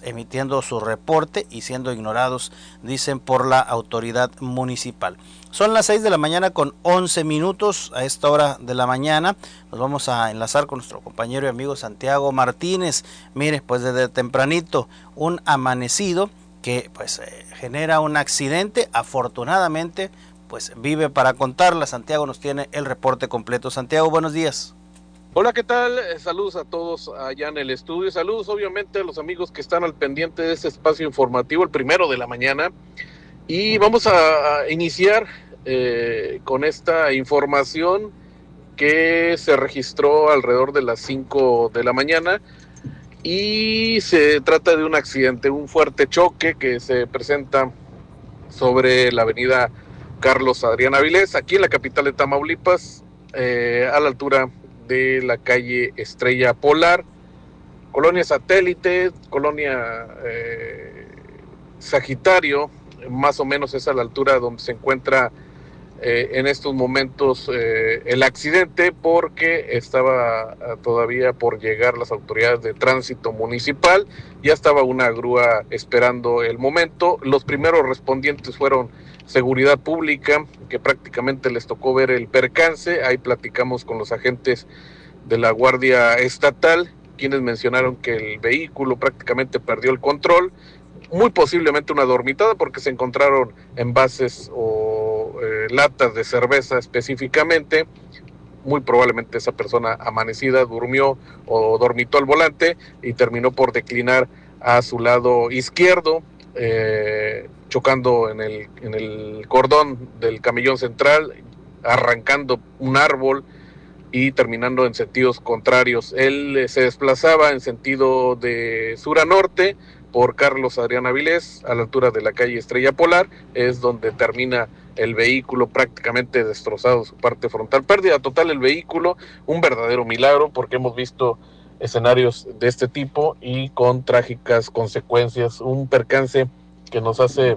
pues emitiendo su reporte y siendo ignorados, dicen, por la autoridad municipal. Son las 6 de la mañana con 11 minutos. A esta hora de la mañana nos vamos a enlazar con nuestro compañero y amigo Santiago Martínez. Mire, pues desde tempranito un amanecido que pues genera un accidente. Afortunadamente pues vive para contarla. Santiago nos tiene el reporte completo. Santiago, buenos días. Hola, ¿qué tal? Saludos a todos allá en el estudio. Saludos obviamente a los amigos que están al pendiente de este espacio informativo, el primero de la mañana. Y vamos a iniciar con esta información que se registró alrededor de las 5 de la mañana. Y se trata de un accidente, un fuerte choque que se presenta sobre la avenida Carlos Adrián Avilés, aquí en la capital de Tamaulipas, a la altura de la calle Estrella Polar, colonia Satélite, colonia Sagitario, más o menos es a la altura donde se encuentra en estos momentos el accidente, porque estaba todavía por llegar las autoridades de tránsito municipal. Ya estaba una grúa esperando el momento. Los primeros respondientes fueron seguridad pública, que prácticamente les tocó ver el percance. Ahí platicamos con los agentes de la Guardia Estatal, quienes mencionaron que el vehículo prácticamente perdió el control, muy posiblemente una dormitada, porque se encontraron envases o latas de cerveza específicamente. Muy probablemente esa persona amanecida durmió o dormitó al volante y terminó por declinar a su lado izquierdo, chocando en el cordón del camellón central, arrancando un árbol y terminando en sentidos contrarios. Él se desplazaba en sentido de sur a norte por Carlos Adrián Avilés, a la altura de la calle Estrella Polar, es donde termina el vehículo prácticamente destrozado su parte frontal. Pérdida total del vehículo, un verdadero milagro, porque hemos visto escenarios de este tipo y con trágicas consecuencias. Un percance que nos hace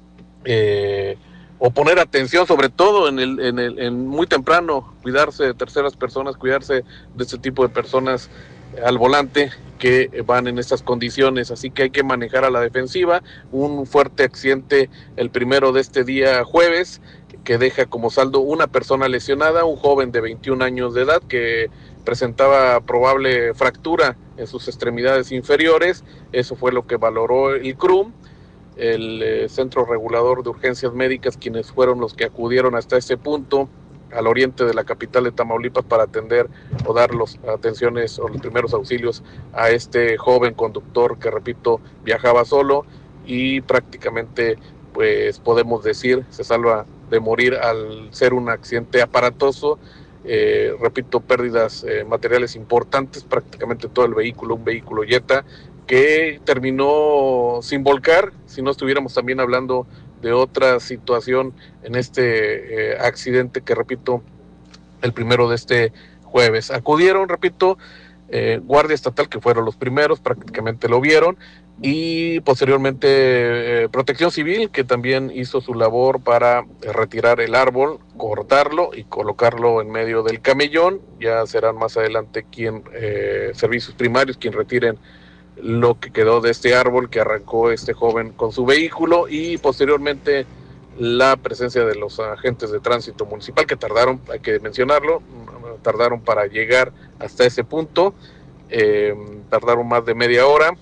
o poner atención, sobre todo en muy temprano, cuidarse de terceras personas, cuidarse de este tipo de personas al volante que van en estas condiciones. Así que hay que manejar a la defensiva. Un fuerte accidente, el primero de este día jueves, que deja como saldo una persona lesionada, un joven de 21 años de edad que presentaba probable fractura en sus extremidades inferiores. Eso fue lo que valoró el CRUM, el Centro Regulador de Urgencias Médicas, quienes fueron los que acudieron hasta ese punto, al oriente de la capital de Tamaulipas, para atender o dar las atenciones o los primeros auxilios a este joven conductor que, repito, viajaba solo y prácticamente, pues podemos decir, se salva de morir al ser un accidente aparatoso. Repito, pérdidas materiales importantes, prácticamente todo el vehículo, un vehículo Jetta, que terminó sin volcar, si no estuviéramos también hablando de otra situación en este accidente que, repito, el primero de este jueves. Acudieron, repito, Guardia Estatal, que fueron los primeros, prácticamente lo vieron, y posteriormente Protección Civil, que también hizo su labor para retirar el árbol, cortarlo y colocarlo en medio del camellón. Ya serán más adelante servicios primarios quien retiren lo que quedó de este árbol que arrancó este joven con su vehículo, y posteriormente la presencia de los agentes de tránsito municipal, que tardaron, hay que mencionarlo, tardaron para llegar hasta ese punto, tardaron más de media hora.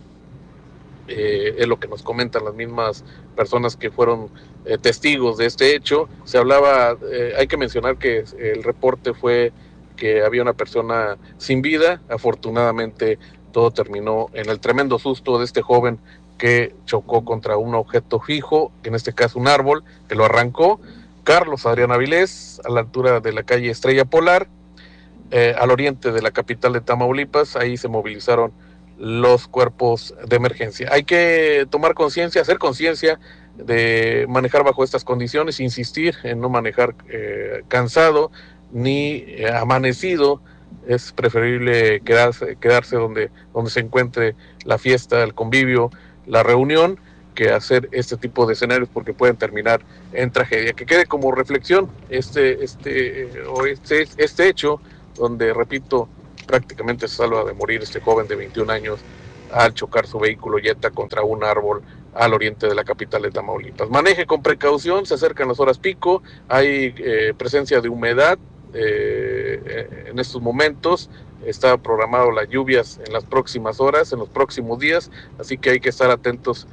Es lo que nos comentan las mismas personas que fueron testigos de este hecho. Se hablaba, hay que mencionar que el reporte fue que había una persona sin vida. Afortunadamente todo terminó en el tremendo susto de este joven que chocó contra un objeto fijo, en este caso un árbol, que lo arrancó. Carlos Adrián Avilés, a la altura de la calle Estrella Polar, al oriente de la capital de Tamaulipas. Ahí se movilizaron los cuerpos de emergencia. Hay que tomar conciencia, hacer conciencia de manejar bajo estas condiciones, insistir en no manejar cansado ni amanecido. Es preferible quedarse donde se encuentre la fiesta, el convivio, la reunión, que hacer este tipo de escenarios, porque pueden terminar en tragedia. Que quede como reflexión este hecho, donde, repito, prácticamente se salva de morir este joven de 21 años al chocar su vehículo Jetta contra un árbol al oriente de la capital de Tamaulipas. Maneje con precaución, se acercan las horas pico, hay presencia de humedad en estos momentos, está programado las lluvias en las próximas horas, en los próximos días, así que hay que estar atentos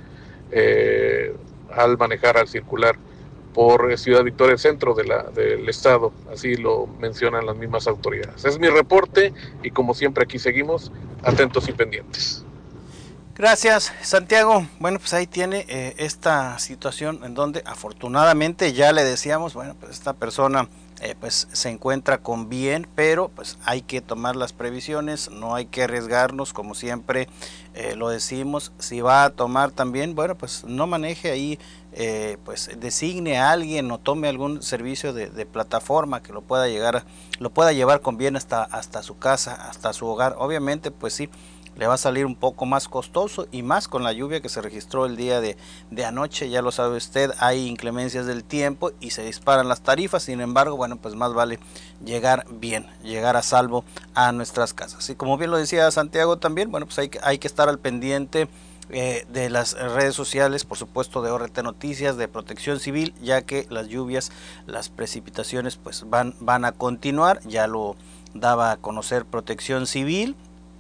al manejar, al circular por Ciudad Victoria, el centro del estado, así lo mencionan las mismas autoridades. Es mi reporte y como siempre aquí seguimos atentos y pendientes. Gracias, Santiago. Bueno, pues ahí tiene esta situación en donde afortunadamente ya le decíamos, bueno, pues esta persona pues se encuentra con bien, pero pues hay que tomar las previsiones, no hay que arriesgarnos, como siempre lo decimos. Si va a tomar también, bueno, pues no maneje ahí, pues designe a alguien o tome algún servicio de plataforma que lo pueda llevar con bien hasta su casa, hasta su hogar. Obviamente, pues sí, le va a salir un poco más costoso y más con la lluvia que se registró el día de anoche. Ya lo sabe usted, hay inclemencias del tiempo y se disparan las tarifas. Sin embargo, bueno, pues más vale llegar bien, llegar a salvo a nuestras casas. Y como bien lo decía Santiago también, bueno, pues hay que estar al pendiente de las redes sociales, por supuesto de ORT Noticias, de Protección Civil, ya que las lluvias, las precipitaciones pues van a continuar. Ya lo daba a conocer Protección Civil.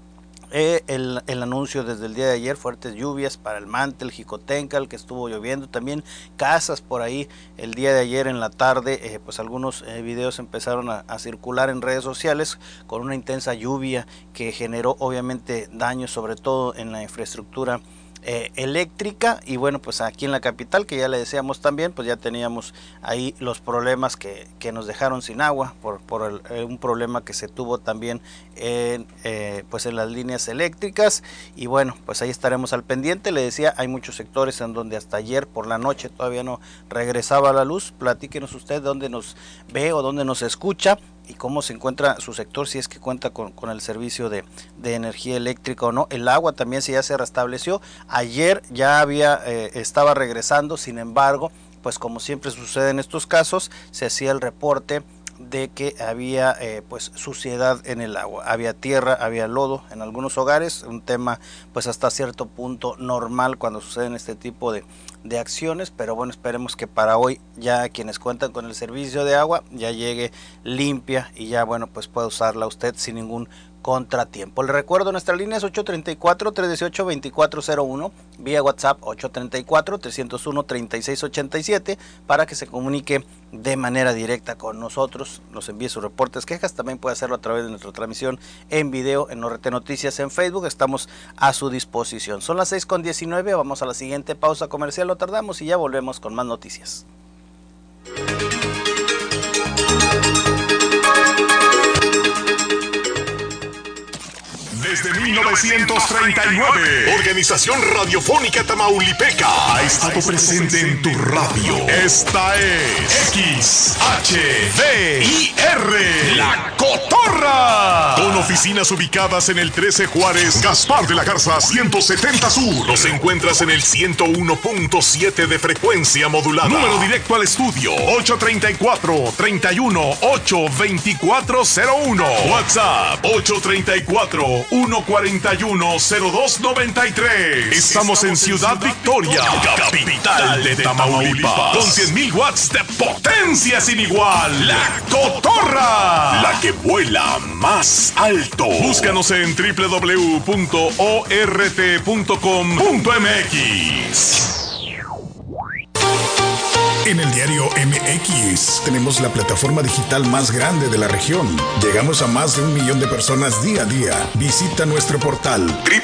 El anuncio desde el día de ayer, fuertes lluvias para el Mantel, Jicotencal, que estuvo lloviendo, también Casas por ahí el día de ayer en la tarde, pues algunos videos empezaron a circular en redes sociales con una intensa lluvia que generó obviamente daños, sobre todo en la infraestructura eléctrica. Y bueno, pues aquí en la capital, que ya le decíamos también, pues ya teníamos ahí los problemas que nos dejaron sin agua por un problema que se tuvo también pues en las líneas eléctricas. Y bueno, pues ahí estaremos al pendiente. Le decía, hay muchos sectores en donde hasta ayer por la noche todavía no regresaba la luz. Platíquenos usted dónde nos ve o dónde nos escucha y cómo se encuentra su sector, si es que cuenta con el servicio de energía eléctrica o no. El agua también, si ya se restableció. Ayer ya estaba regresando, sin embargo, pues como siempre sucede en estos casos, se hacía el reporte de que había pues suciedad en el agua, había tierra, había lodo en algunos hogares, un tema pues hasta cierto punto normal cuando suceden este tipo de acciones. Pero bueno, esperemos que para hoy ya quienes cuentan con el servicio de agua ya llegue limpia y ya bueno, pues pueda usarla usted sin ningún contratiempo. Le recuerdo, nuestra línea es 834-318-2401, vía WhatsApp 834-301-3687, para que se comunique de manera directa con nosotros, nos envíe sus reportes, quejas. También puede hacerlo a través de nuestra transmisión en video en ORT Noticias en Facebook. Estamos a su disposición. Son las 6:19, vamos a la siguiente pausa comercial, no tardamos y ya volvemos con más noticias. Desde 1939, Organización Radiofónica Tamaulipeca ha estado presente en tu radio. Esta es XHDIR, La Cotorra. Con oficinas ubicadas en el 13 Juárez, Gaspar de la Garza 170 Sur. Nos encuentras en el 101.7 de frecuencia modulada. Número directo al estudio 834-318-2401. WhatsApp 834-141-0293. Estamos en Ciudad Victoria, capital de Tamaulipas, con 100,000 watts de potencia sin igual. La Cotorra, la que vuela más alto. Búscanos en www.ort.com.mx. En el diario MX tenemos la plataforma digital más grande de la región. Llegamos a más de 1 millón de personas día a día. Visita nuestro portal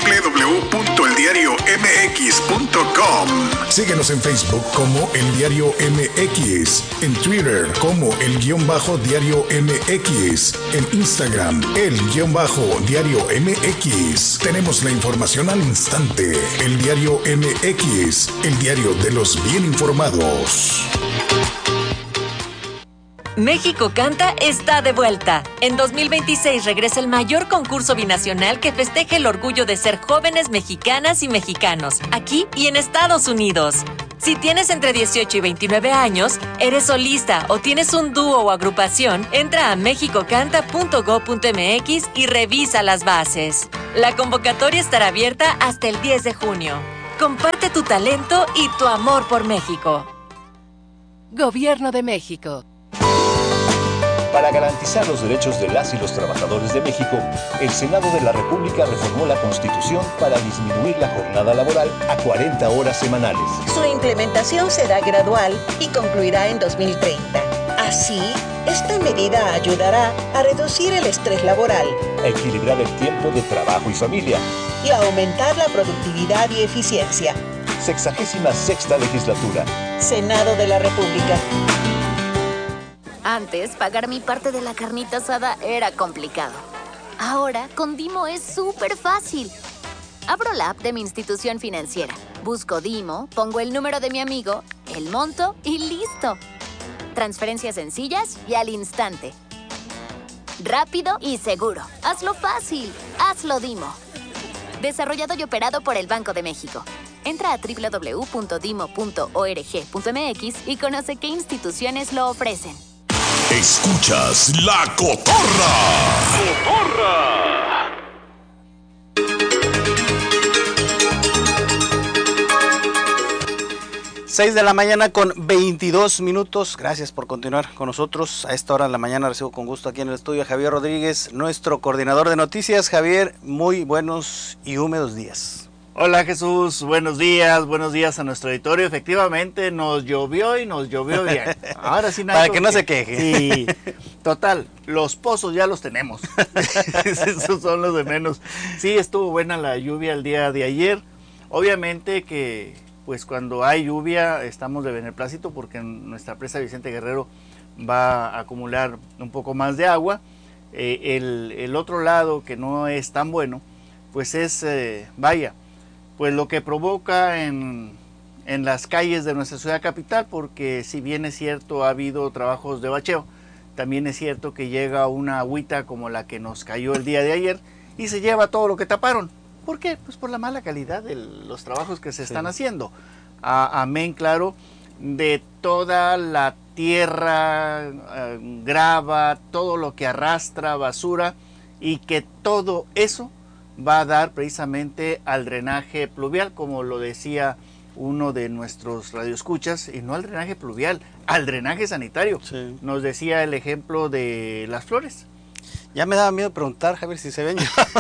www.eldiariomx.com. Síguenos en Facebook como El Diario MX, en Twitter como El_Diario MX, en Instagram El_Diario MX. Tenemos la información al instante. El Diario MX, el diario de los bien informados. México Canta está de vuelta. En 2026 regresa el mayor concurso binacional que festeja el orgullo de ser jóvenes mexicanas y mexicanos, aquí y en Estados Unidos. Si tienes entre 18 y 29 años, eres solista o tienes un dúo o agrupación, entra a mexicocanta.go.mx y revisa las bases. La convocatoria estará abierta hasta el 10 de junio. Comparte tu talento y tu amor por México. Gobierno de México. Para garantizar los derechos de las y los trabajadores de México, el Senado de la República reformó la Constitución para disminuir la jornada laboral a 40 horas semanales. Su implementación será gradual y concluirá en 2030. Así, esta medida ayudará a reducir el estrés laboral, A equilibrar el tiempo de trabajo y familia. y a aumentar la productividad y eficiencia. 66ª legislatura. Senado de la República. Antes, pagar mi parte de la carnita asada era complicado. Ahora, con Dimo es súper fácil. Abro la app de mi institución financiera, busco Dimo, pongo el número de mi amigo, el monto y listo. Transferencias sencillas y al instante. Rápido y seguro. Hazlo fácil. Hazlo Dimo. Desarrollado y operado por el Banco de México. Entra a www.dimo.org.mx y conoce qué instituciones lo ofrecen. Escuchas La Cotorra. ¡Cotorra! 6 de la mañana con 22 minutos. Gracias por continuar con nosotros. A esta hora de la mañana recibo con gusto aquí en el estudio a Javier Rodríguez, nuestro coordinador de noticias. Javier, muy buenos y húmedos días. Hola Jesús, buenos días a nuestro auditorio. Efectivamente nos llovió y nos llovió bien. Ahora sí, para que no se queje. Sí, total, los pozos ya los tenemos. Esos son los de menos. Sí, estuvo buena la lluvia el día de ayer. Obviamente que pues cuando hay lluvia estamos de beneplácito porque nuestra presa Vicente Guerrero va a acumular un poco más de agua. El otro lado que no es tan bueno, pues es, pues lo que provoca en las calles de nuestra ciudad capital, porque si bien es cierto ha habido trabajos de bacheo, también es cierto que llega una agüita como la que nos cayó el día de ayer y se lleva todo lo que taparon. ¿Por qué? Pues por la mala calidad de los trabajos que se están haciendo. Amén, claro, de toda la tierra, grava, todo lo que arrastra, basura, y que todo eso va a dar precisamente al drenaje pluvial, como lo decía uno de nuestros radioescuchas, y no al drenaje pluvial, al drenaje sanitario. Sí. Nos decía el ejemplo de las flores. Ya me daba miedo preguntar, Javier, si se ven.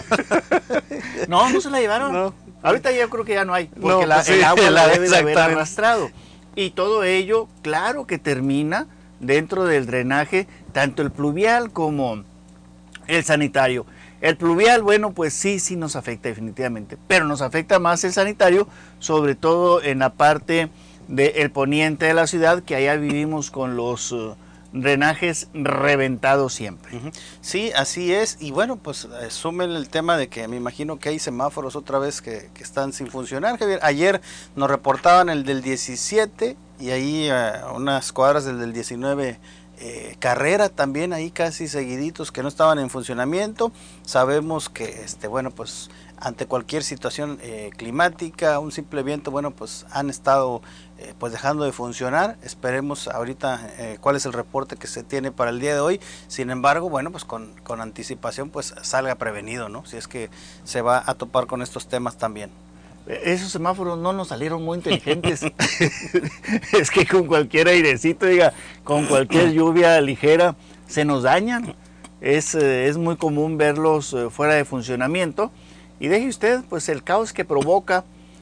No, no se la llevaron. No. Ahorita yo creo que ya no hay, porque no, el agua la debe de haber arrastrado. Y todo ello, claro que termina dentro del drenaje, tanto el pluvial como el sanitario. El pluvial, bueno, pues sí nos afecta definitivamente, pero nos afecta más el sanitario, sobre todo en la parte del poniente de la ciudad, que allá vivimos con los drenajes reventados siempre. Sí, así es. Y bueno, pues sumen el tema de que me imagino que hay semáforos otra vez que están sin funcionar, Javier. Ayer nos reportaban el del 17 y ahí unas cuadras del 19 Carrera también ahí casi seguiditos que no estaban en funcionamiento. Sabemos que bueno, pues ante cualquier situación climática, un simple viento, bueno, pues han estado pues dejando de funcionar. Esperemos ahorita cuál es el reporte que se tiene para el día de hoy. Sin embargo, bueno, pues con anticipación pues salga prevenido, ¿no? Si es que se va a topar con estos temas también. Esos semáforos no nos salieron muy inteligentes. Es que con cualquier airecito, con cualquier lluvia ligera, se nos dañan. Es muy común verlos fuera de funcionamiento. Y deje usted pues el caos que provoca,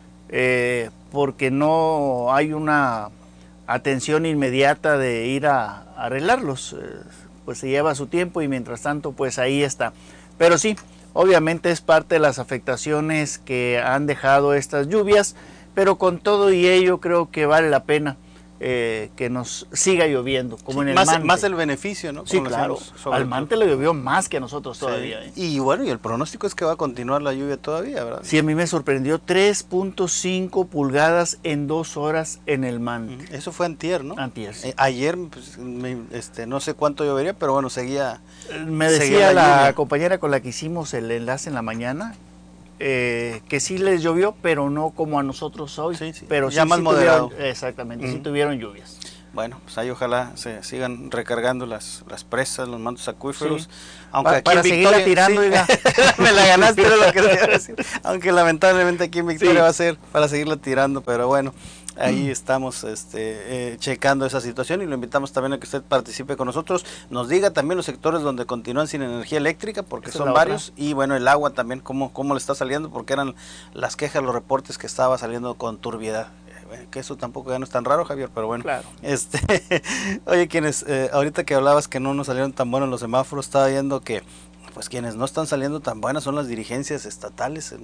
porque no hay una atención inmediata de ir a arreglarlos. Pues se lleva su tiempo y mientras tanto pues ahí está. Pero sí, obviamente es parte de las afectaciones que han dejado estas lluvias, pero con todo y ello creo que vale la pena que nos siga lloviendo, como sí, en el Mante. Más el beneficio, ¿no? Sí, claro. Al Mante le llovió más que a nosotros todavía. Sí. Y bueno, y el pronóstico es que va a continuar la lluvia todavía, ¿verdad? Sí, a mí me sorprendió 3.5 pulgadas en 2 horas en el Mante. Eso fue antier, ¿no? Antier, sí. Ayer, pues, no sé cuánto llovería, pero bueno, seguía. Me decía la compañera con la que hicimos el enlace en la mañana, que sí les llovió, pero no como a nosotros hoy, pero ya sí, más moderado. Exactamente, sí tuvieron lluvias. Bueno, pues ahí ojalá se sigan recargando las presas, los mantos acuíferos. Sí. Aunque aquí para en seguirla Victoria, tirando, oiga. me la ganaste, era lo que te iba a decir. Aunque lamentablemente aquí en Victoria Sí. va a ser para seguirla tirando, pero bueno, ahí estamos checando esa situación y lo invitamos también a que usted participe con nosotros. Nos diga también los sectores donde continúan sin energía eléctrica, porque Esa son es la varios. Y bueno, el agua también, cómo le está saliendo, porque eran las quejas, los reportes que estaba saliendo con turbiedad. Que eso tampoco ya no es tan raro, Javier, pero bueno. Claro. Oye, ahorita que hablabas que no nos salieron tan buenos los semáforos, estaba viendo que pues quienes no están saliendo tan buenas son las dirigencias estatales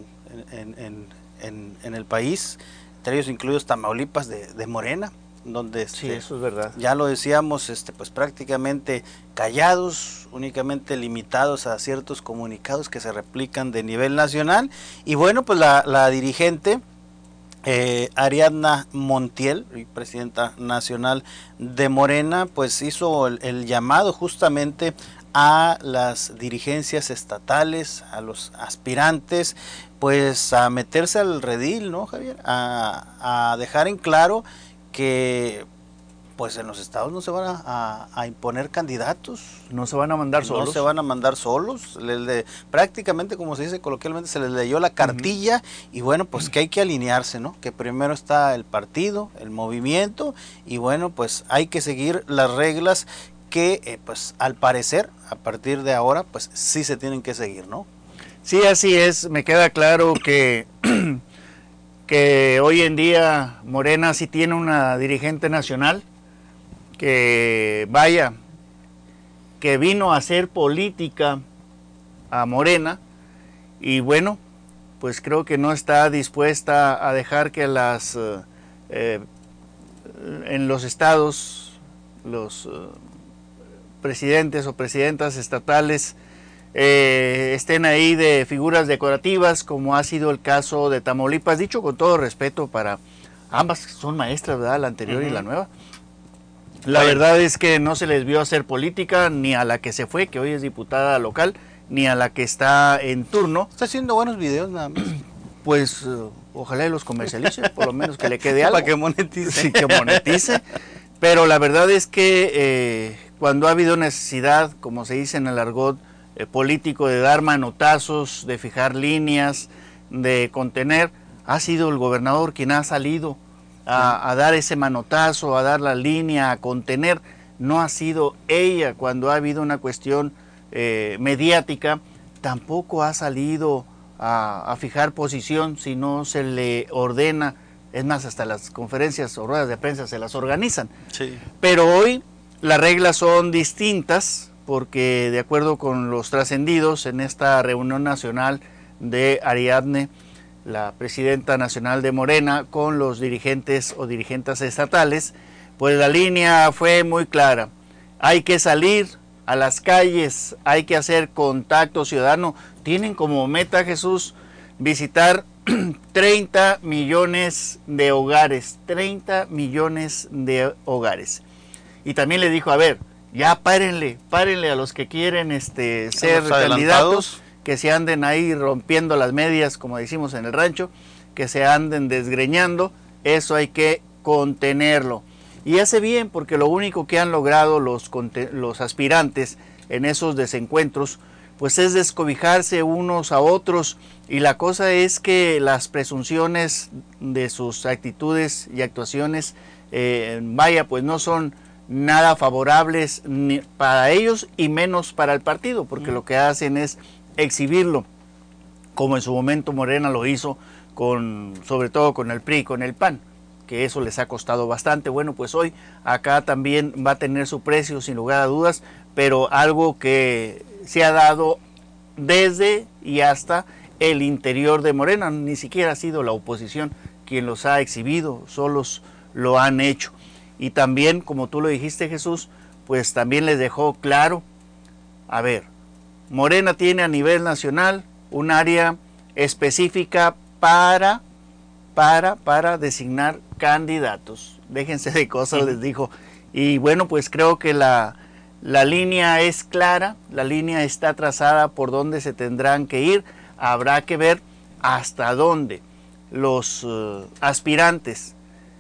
en el país, entre ellos incluidos Tamaulipas de Morena, donde Sí, eso es verdad. ya lo decíamos, pues prácticamente callados, únicamente limitados a ciertos comunicados que se replican de nivel nacional. Y bueno, pues la dirigente Ariadna Montiel, presidenta nacional de Morena, pues hizo el llamado justamente a las dirigencias estatales, a los aspirantes, pues a meterse al redil, ¿no, Javier? A dejar en claro que pues en los estados no se van a imponer candidatos. No se van a mandar solos. No se van a mandar solos. Prácticamente, como se dice coloquialmente, se les leyó la cartilla y bueno, pues que hay que alinearse, ¿no? Que primero está el partido, el movimiento y bueno, pues hay que seguir las reglas que pues al parecer, a partir de ahora, pues sí se tienen que seguir, ¿no? Sí, así es. Me queda claro que hoy en día Morena sí tiene una dirigente nacional que vino a hacer política a Morena y bueno, pues creo que no está dispuesta a dejar que en los estados los presidentes o presidentas estatales estén ahí de figuras decorativas, como ha sido el caso de Tamaulipas, dicho con todo respeto para ambas, son maestras, ¿verdad? La anterior y la nueva. La verdad es que no se les vio hacer política ni a la que se fue, que hoy es diputada local, ni a la que está en turno. Está haciendo buenos videos nada más. Pues ojalá y los comercialice, por lo menos que le quede algo. Para que monetice. Sí, que monetice. Pero la verdad es que cuando ha habido necesidad, como se dice en el argot político, de dar manotazos, de fijar líneas, de contener, ha sido el gobernador quien ha salido a dar ese manotazo, a dar la línea, a contener. No ha sido ella cuando ha habido una cuestión mediática, tampoco ha salido a fijar posición si no se le ordena. Es más, hasta las conferencias o ruedas de prensa se las organizan. Sí. Pero hoy las reglas son distintas porque de acuerdo con los trascendidos en esta reunión nacional de Ariadne, la presidenta nacional de Morena, con los dirigentes o dirigentes estatales, pues la línea fue muy clara. Hay que salir a las calles, hay que hacer contacto ciudadano. Tienen como meta, Jesús, visitar 30 millones de hogares, 30 millones de hogares. Y también le dijo, a ver, ya párenle a los que quieren ser candidatos, que se anden ahí rompiendo las medias, como decimos en el rancho, que se anden desgreñando, eso hay que contenerlo. Y hace bien, porque lo único que han logrado los aspirantes en esos desencuentros, pues es descobijarse unos a otros, y la cosa es que las presunciones de sus actitudes y actuaciones, pues no son nada favorables ni para ellos y menos para el partido, porque lo que hacen es exhibirlo, como en su momento Morena lo hizo, sobre todo con el PRI, con el PAN, que eso les ha costado bastante. Bueno, pues hoy acá también va a tener su precio sin lugar a dudas, pero algo que se ha dado desde y hasta el interior de Morena, ni siquiera ha sido la oposición quien los ha exhibido, solos lo han hecho. Y también, como tú lo dijiste, Jesús, pues también les dejó claro, a ver, Morena tiene a nivel nacional un área específica para designar candidatos. Déjense de cosas, les dijo. Y bueno, pues creo que la línea es clara, la línea está trazada por dónde se tendrán que ir. Habrá que ver hasta dónde los aspirantes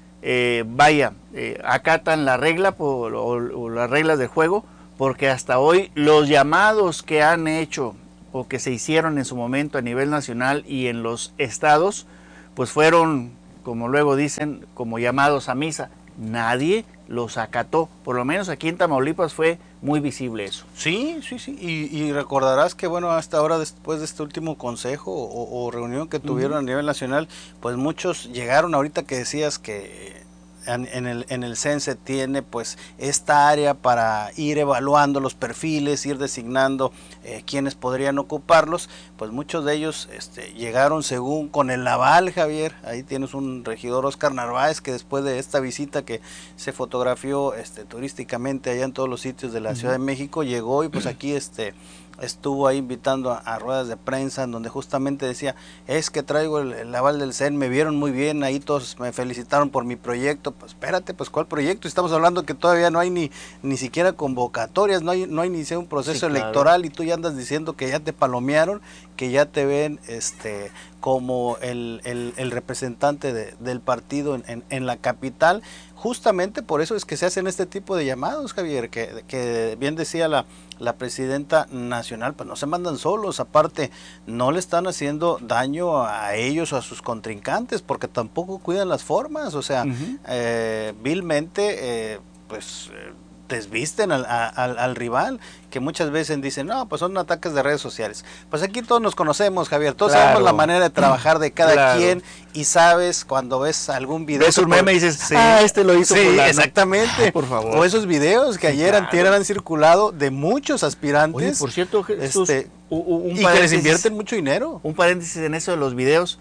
acatan la regla o las reglas del juego, porque hasta hoy los llamados que han hecho o que se hicieron en su momento a nivel nacional y en los estados, pues fueron, como luego dicen, como llamados a misa. Nadie los acató, por lo menos aquí en Tamaulipas fue muy visible eso. Sí, y recordarás que bueno, hasta ahora después de este último consejo o reunión que tuvieron a nivel nacional, pues muchos llegaron ahorita que decías que en el CEN se tiene pues esta área para ir evaluando los perfiles, ir designando quienes podrían ocuparlos, pues muchos de ellos llegaron según con el aval, Javier. Ahí tienes un regidor, Oscar Narváez, que después de esta visita que se fotografió turísticamente allá en todos los sitios de la Ciudad de México, llegó y pues aquí estuvo ahí invitando a ruedas de prensa en donde justamente decía, es que traigo el aval del CEN, me vieron muy bien, ahí todos me felicitaron por mi proyecto. Pues espérate, pues ¿cuál proyecto? Estamos hablando que todavía no hay ni siquiera convocatorias, no hay iniciado un proceso electoral, y tú ya andas diciendo que ya te palomearon, que ya te ven como el representante del partido en la capital. Justamente por eso es que se hacen este tipo de llamados, Javier, que bien decía la presidenta nacional, pues no se mandan solos, aparte no le están haciendo daño a ellos o a sus contrincantes, porque tampoco cuidan las formas, o sea, vilmente, desvisten al rival, que muchas veces dicen, no, pues son ataques de redes sociales. Pues aquí todos nos conocemos, Javier, todos sabemos la manera de trabajar de cada quien, y sabes cuando ves algún video. Ves un meme y dices, lo hizo. Sí, exactamente. Por favor. O esos videos que ayer antier han circulado de muchos aspirantes. Oye, por cierto, Jesús, y que les invierten mucho dinero. Un paréntesis en eso de los videos.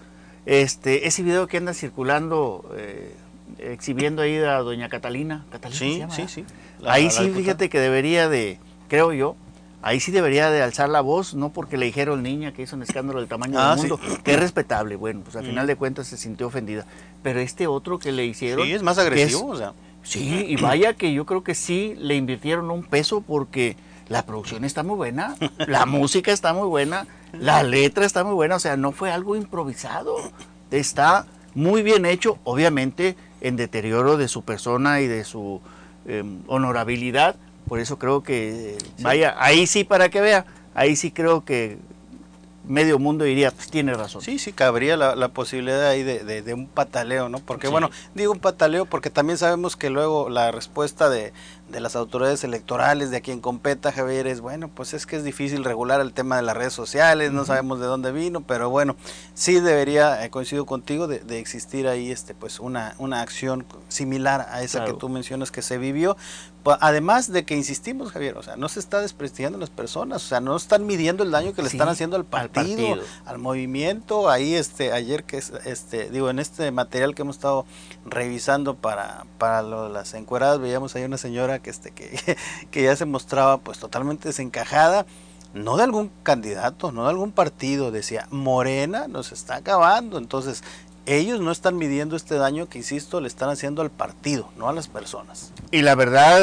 Ese video que anda circulando, exhibiendo ahí a doña Catalina. Sí. Ahí sí, fíjate que debería de, creo yo, ahí sí debería de alzar la voz, no porque le dijeron niña que hizo un escándalo del tamaño del mundo, que es respetable, bueno, pues al final de cuentas se sintió ofendida, pero este otro que le hicieron... Sí, es más agresivo, o sea. Sí, y vaya que yo creo que sí le invirtieron un peso, porque la producción está muy buena, la música está muy buena, la letra está muy buena, o sea, no fue algo improvisado, está muy bien hecho, obviamente en deterioro de su persona y de su honorabilidad. Por eso creo que, vaya, ahí sí, para que vea, ahí sí creo que medio mundo diría, pues tiene razón. Sí, cabría la posibilidad ahí de un pataleo, ¿no? Porque bueno, digo un pataleo porque también sabemos que luego la respuesta de las autoridades electorales, de a quien competa, Javier, es bueno, pues es que es difícil regular el tema de las redes sociales, no sabemos de dónde vino, pero bueno, sí debería, coincido contigo, de existir ahí pues una acción similar a esa que tú mencionas que se vivió. Además de que insistimos, Javier, o sea, no se está desprestigiando a las personas, o sea, no están midiendo el daño que le están haciendo al partido, al movimiento. Ahí ayer que en este material que hemos estado revisando para las encueradas, veíamos ahí una señora que ya se mostraba pues totalmente desencajada, no de algún candidato, no de algún partido, decía, Morena nos está acabando. Entonces ellos no están midiendo este daño que, insisto, le están haciendo al partido, no a las personas. Y la verdad,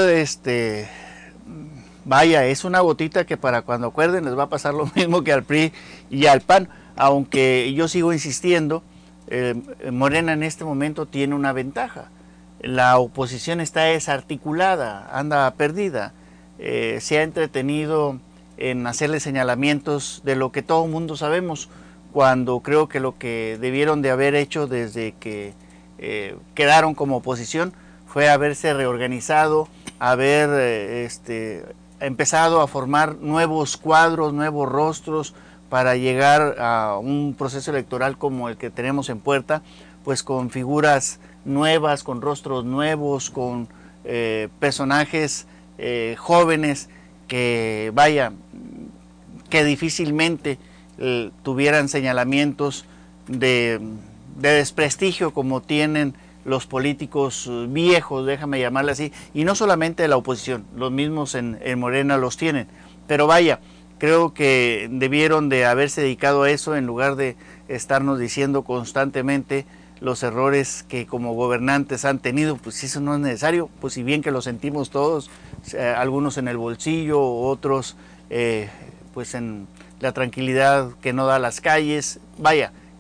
vaya, es una gotita que para cuando acuerden les va a pasar lo mismo que al PRI y al PAN, aunque yo sigo insistiendo, Morena en este momento tiene una ventaja. La oposición está desarticulada, anda perdida, se ha entretenido en hacerle señalamientos de lo que todo el mundo sabemos, cuando creo que lo que debieron de haber hecho desde que quedaron como oposición fue haberse reorganizado, haber empezado a formar nuevos cuadros, nuevos rostros para llegar a un proceso electoral como el que tenemos en puerta, pues con figuras nuevas, con rostros nuevos, con personajes jóvenes que, vaya, que difícilmente tuvieran señalamientos de desprestigio como tienen los políticos viejos, déjame llamarle así, y no solamente de la oposición, los mismos en Morena los tienen, pero vaya, creo que debieron de haberse dedicado a eso en lugar de estarnos diciendo constantemente los errores que como gobernantes han tenido. Pues eso no es necesario, pues si bien que lo sentimos todos, algunos en el bolsillo, otros pues en la tranquilidad que no da las calles, vaya,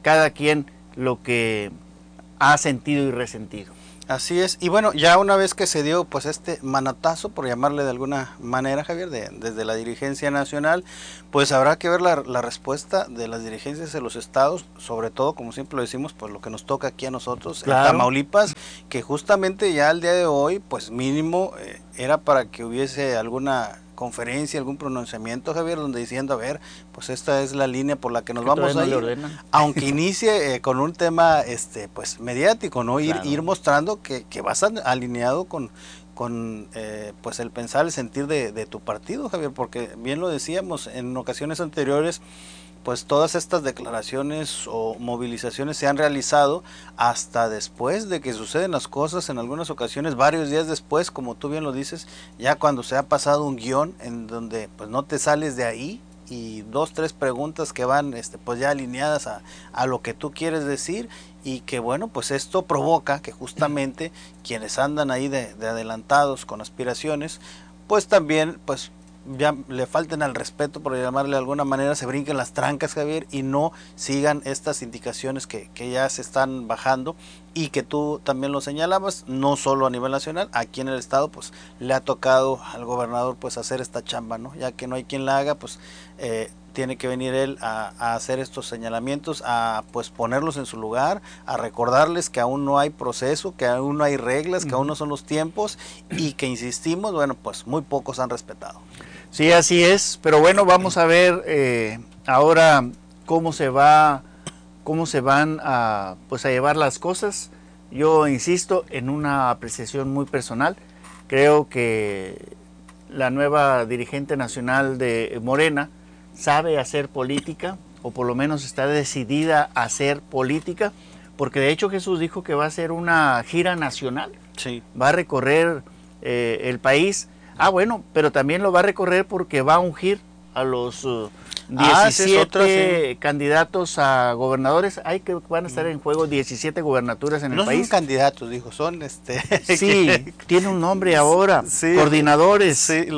cada quien lo que ha sentido y resentido. Así es, y bueno, ya una vez que se dio pues este manotazo, por llamarle de alguna manera, Javier, desde la dirigencia nacional, pues habrá que ver la respuesta de las dirigencias de los estados, sobre todo, como siempre lo decimos, pues lo que nos toca aquí a nosotros, claro, en Tamaulipas, que justamente ya al día de hoy, pues mínimo era para que hubiese alguna conferencia, algún pronunciamiento, Javier, donde diciendo, a ver, pues esta es la línea por la que nos vamos a ir, aunque inicie con un tema pues mediático, ¿no? Claro. Ir mostrando que vas alineado con pues el pensar, el sentir de tu partido, Javier, porque bien lo decíamos en ocasiones anteriores, pues todas estas declaraciones o movilizaciones se han realizado hasta después de que suceden las cosas, en algunas ocasiones varios días después, como tú bien lo dices, ya cuando se ha pasado un guión en donde pues no te sales de ahí y 2, 3 preguntas que van pues ya alineadas a lo que tú quieres decir, y que bueno, pues esto provoca que justamente quienes andan ahí de adelantados con aspiraciones, pues también pues ya le falten al respeto, por llamarle de alguna manera, se brinquen las trancas, Javier, y no sigan estas indicaciones que ya se están bajando, y que tú también lo señalabas, no solo a nivel nacional, aquí en el estado pues le ha tocado al gobernador pues hacer esta chamba, ¿no? Ya que no hay quien la haga, pues tiene que venir él a hacer estos señalamientos, a pues ponerlos en su lugar, a recordarles que aún no hay proceso, que aún no hay reglas, que aún no son los tiempos, y que insistimos, bueno, pues muy pocos han respetado. Sí, así es, pero bueno, vamos a ver ahora cómo se van a llevar las cosas. Yo insisto en una apreciación muy personal, creo que la nueva dirigente nacional de Morena sabe hacer política, o por lo menos está decidida a hacer política, porque de hecho Jesús dijo que va a hacer una gira nacional, sí, va a recorrer el país. Bueno, pero también lo va a recorrer porque va a ungir a los 17 candidatos a gobernadores. Hay que van a estar en juego 17 gubernaturas en el país. No son candidatos, dijo, son sí, tiene un nombre ahora, sí, coordinadores. Sí,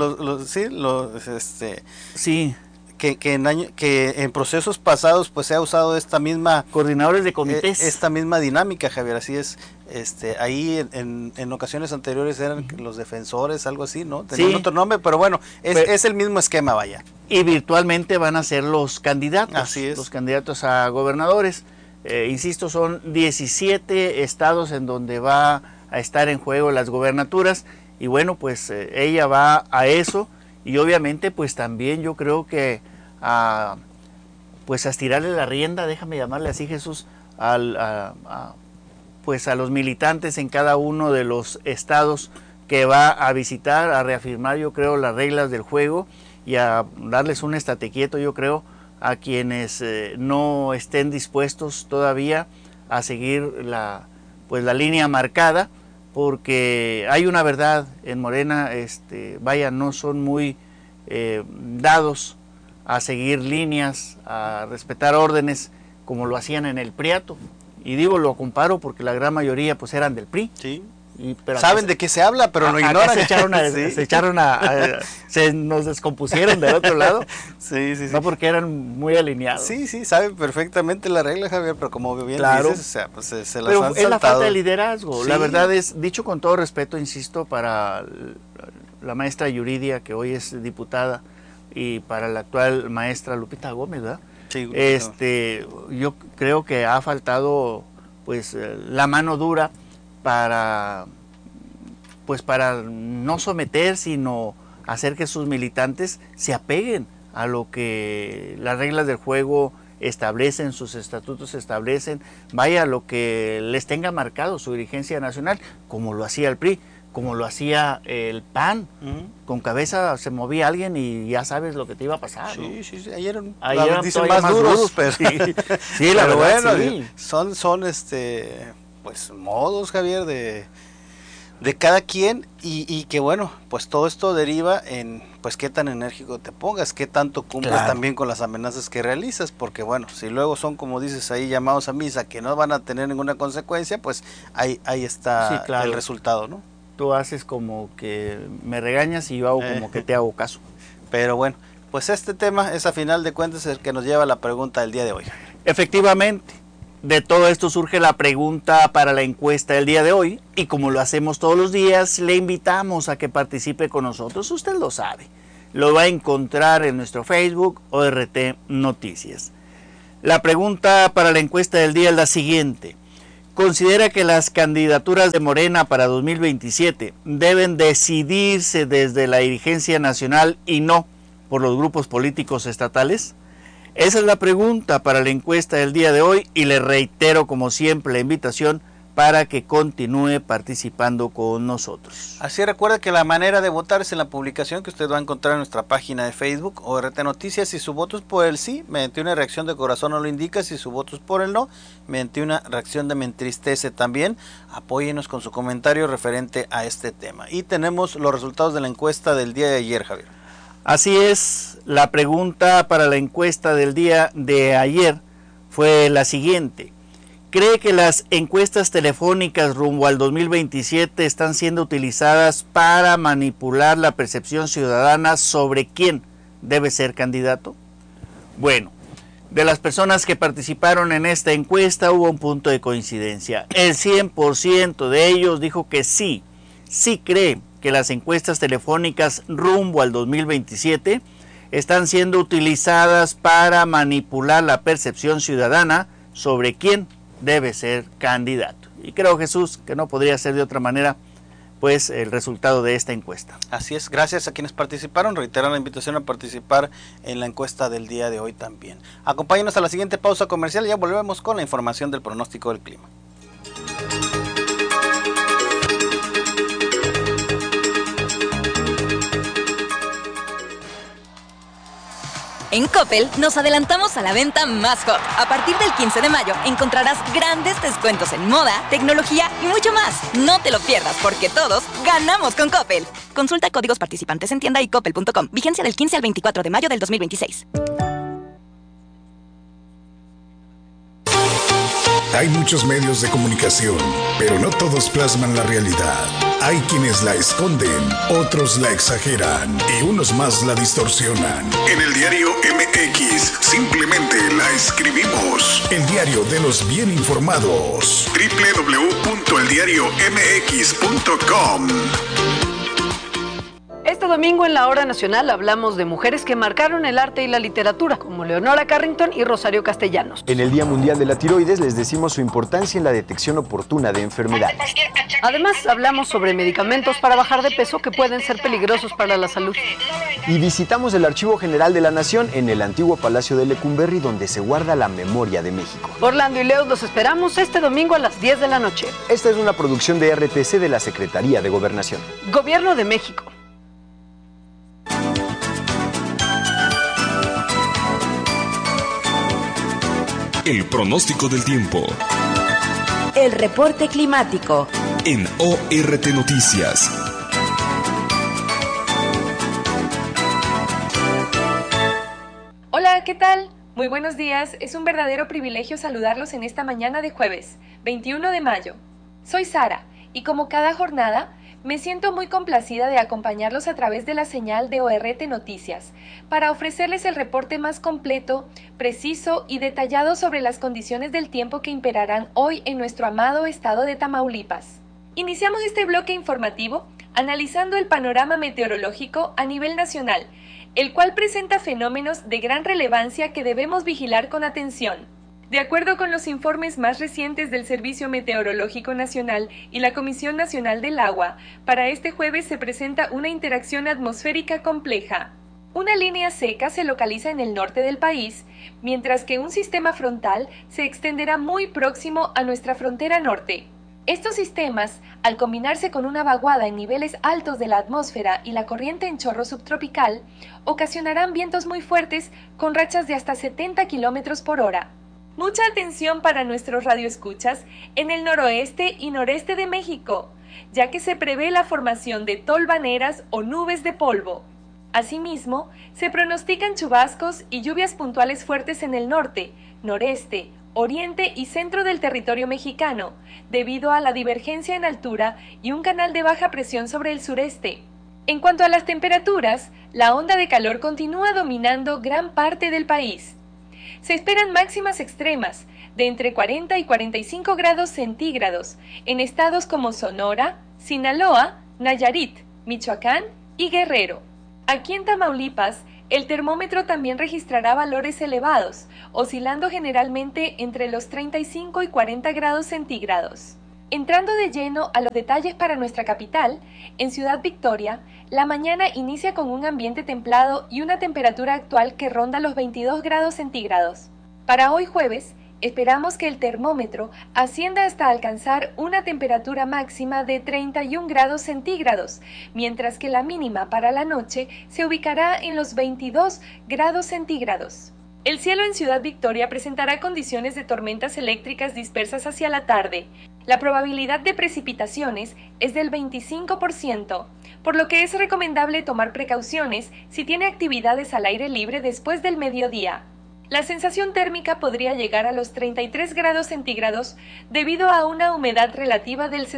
sí. Que en procesos pasados pues se ha usado esta misma coordinadores de comités, esta misma dinámica, Javier, así es. Ahí en ocasiones anteriores eran los defensores, algo así, ¿no? Tenían otro nombre, pero bueno, es el mismo esquema, vaya. Y virtualmente van a ser los candidatos, así es, los candidatos a gobernadores. Insisto, son 17 estados en donde va a estar en juego las gobernaturas, y bueno, pues ella va a eso. Y obviamente pues también yo creo que pues a estirarle la rienda, déjame llamarle así, Jesús, pues a los militantes en cada uno de los estados que va a visitar, a reafirmar yo creo las reglas del juego y a darles un estate quieto, yo creo, a quienes no estén dispuestos todavía a seguir la línea marcada, porque hay una verdad en Morena, vaya, no son muy dados a seguir líneas, a respetar órdenes como lo hacían en el Priato, y digo, lo comparo porque la gran mayoría pues eran del PRI. Sí. Pero saben de qué se habla, pero lo ignoran. Se nos descompusieron del otro lado. Sí. No porque eran muy alineados. Sí, saben perfectamente la regla, Javier, pero como bien dices, o sea, pues se las pero han saltado. Es la falta de liderazgo. Sí. La verdad es, dicho con todo respeto, insisto, para la maestra Yuridia, que hoy es diputada, y para la actual maestra Lupita Gómez, ¿verdad? Sí, yo creo que ha faltado pues la mano dura para no someter, sino hacer que sus militantes se apeguen a lo que las reglas del juego establecen, sus estatutos establecen, vaya, lo que les tenga marcado su dirigencia nacional, como lo hacía el PRI, como lo hacía el PAN. Con cabeza se movía alguien y ya sabes lo que te iba a pasar, ¿no? Sí, ahí eran dicen más duros, pero sí, la pero verdad, bueno, sí. son pues modos, Javier, de cada quien, y que bueno, pues todo esto deriva en pues qué tan enérgico te pongas, qué tanto cumples también con las amenazas que realizas, porque bueno, si luego son, como dices ahí, llamados a misa que no van a tener ninguna consecuencia, pues ahí está el resultado, ¿no? Tú haces como que me regañas y yo hago como que te hago caso. Pero bueno, pues este tema es a final de cuentas el que nos lleva a la pregunta del día de hoy. Efectivamente, de todo esto surge la pregunta para la encuesta del día de hoy, y como lo hacemos todos los días, le invitamos a que participe con nosotros. Usted lo sabe, lo va a encontrar en nuestro Facebook ORT Noticias. La pregunta para la encuesta del día es la siguiente: ¿considera que las candidaturas de Morena para 2027 deben decidirse desde la dirigencia nacional y no por los grupos políticos estatales? Esa es la pregunta para la encuesta del día de hoy, y le reitero como siempre la invitación para que continúe participando con nosotros. Así, recuerde que la manera de votar es en la publicación que usted va a encontrar en nuestra página de Facebook ORT Noticias. Si su voto es por el sí, mediante una reacción de corazón no lo indica. Si su voto es por el no, mediante una reacción de me entristece también. Apóyenos con su comentario referente a este tema. Y tenemos los resultados de la encuesta del día de ayer, Javier. Así es, la pregunta para la encuesta del día de ayer fue la siguiente: ¿cree que las encuestas telefónicas rumbo al 2027 están siendo utilizadas para manipular la percepción ciudadana sobre quién debe ser candidato? Bueno, de las personas que participaron en esta encuesta hubo un punto de coincidencia. El 100% de ellos dijo que sí cree que las encuestas telefónicas rumbo al 2027 están siendo utilizadas para manipular la percepción ciudadana sobre quién debe ser candidato. Y creo, Jesús, que no podría ser de otra manera, pues, el resultado de esta encuesta. Así es, gracias a quienes participaron. Reiterar la invitación a participar en la encuesta del día de hoy también. Acompáñenos a la siguiente pausa comercial y ya volvemos con la información del pronóstico del clima. En Coppel nos adelantamos a la venta más hot. A partir del 15 de mayo encontrarás grandes descuentos en moda, tecnología y mucho más. No te lo pierdas, porque todos ganamos con Coppel. Consulta códigos participantes en tienda y coppel.com. Vigencia del 15 al 24 de mayo del 2026. Hay muchos medios de comunicación, pero no todos plasman la realidad. Hay quienes la esconden, otros la exageran y unos más la distorsionan. En el diario MX simplemente la escribimos. El diario de los bien informados. www.eldiariomx.com. Este domingo en la Hora Nacional hablamos de mujeres que marcaron el arte y la literatura, como Leonora Carrington y Rosario Castellanos. En el Día Mundial de la Tiroides les decimos su importancia en la detección oportuna de enfermedades. Además, hablamos sobre medicamentos para bajar de peso que pueden ser peligrosos para la salud. Y visitamos el Archivo General de la Nación en el antiguo Palacio de Lecumberri, donde se guarda la memoria de México. Orlando y Leo los esperamos este domingo a las 10 de la noche. Esta es una producción de RTC de la Secretaría de Gobernación. Gobierno de México. El pronóstico del tiempo. El reporte climático. En ORT Noticias. Hola, ¿qué tal? Muy buenos días. Es un verdadero privilegio saludarlos en esta mañana de jueves, 21 de mayo. Soy Sara y como cada jornada, me siento muy complacida de acompañarlos a través de la señal de ORT Noticias para ofrecerles el reporte más completo, preciso y detallado sobre las condiciones del tiempo que imperarán hoy en nuestro amado estado de Tamaulipas. Iniciamos este bloque informativo analizando el panorama meteorológico a nivel nacional, el cual presenta fenómenos de gran relevancia que debemos vigilar con atención. De acuerdo con los informes más recientes del Servicio Meteorológico Nacional y la Comisión Nacional del Agua, para este jueves se presenta una interacción atmosférica compleja. Una línea seca se localiza en el norte del país, mientras que un sistema frontal se extenderá muy próximo a nuestra frontera norte. Estos sistemas, al combinarse con una vaguada en niveles altos de la atmósfera y la corriente en chorro subtropical, ocasionarán vientos muy fuertes con rachas de hasta 70 km por hora. Mucha atención para nuestros radioescuchas en el noroeste y noreste de México, ya que se prevé la formación de tolvaneras o nubes de polvo. Asimismo, se pronostican chubascos y lluvias puntuales fuertes en el norte, noreste, oriente y centro del territorio mexicano, debido a la divergencia en altura y un canal de baja presión sobre el sureste. En cuanto a las temperaturas, la onda de calor continúa dominando gran parte del país. Se esperan máximas extremas, de entre 40 y 45 grados centígrados en estados como Sonora, Sinaloa, Nayarit, Michoacán y Guerrero. Aquí en Tamaulipas, el termómetro también registrará valores elevados, oscilando generalmente entre los 35 y 40 grados centígrados. Entrando de lleno a los detalles para nuestra capital, en Ciudad Victoria, la mañana inicia con un ambiente templado y una temperatura actual que ronda los 22 grados centígrados. Para hoy jueves, esperamos que el termómetro ascienda hasta alcanzar una temperatura máxima de 31 grados centígrados, mientras que la mínima para la noche se ubicará en los 22 grados centígrados. El cielo en Ciudad Victoria presentará condiciones de tormentas eléctricas dispersas hacia la tarde. La probabilidad de precipitaciones es del 25%, por lo que es recomendable tomar precauciones si tiene actividades al aire libre después del mediodía. La sensación térmica podría llegar a los 33 grados centígrados debido a una humedad relativa del